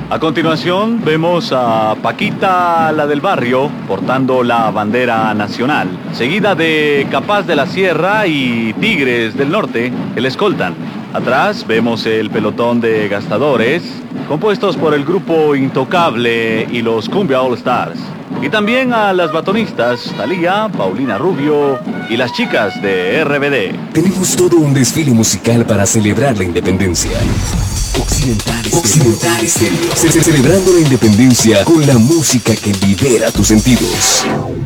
A continuación vemos a Paquita, la del barrio, portando la bandera nacional, seguida de Capaz de la Sierra y Tigres del Norte, que le escoltan. Atrás vemos el pelotón de gastadores, compuestos por el grupo Intocable y los Cumbia All Stars. Y también a las batonistas Thalía, Paulina Rubio y las chicas de RBD. Tenemos todo un desfile musical para celebrar la independencia. Occidental Estéreo. Celebrando la independencia con la música que libera tus sentidos.